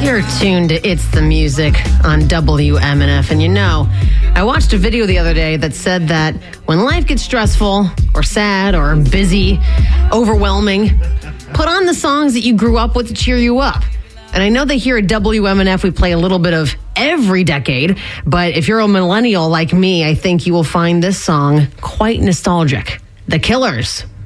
You're tuned to It's the Music on WMNF. And you know, I watched a video the other day that said that when life gets stressful or sad or busy, overwhelming, put on the songs that you grew up with to cheer you up. And I know that here at WMNF, we play a little bit of every decade. But if you're a millennial like me, I think you will find this song quite nostalgic. The Killers.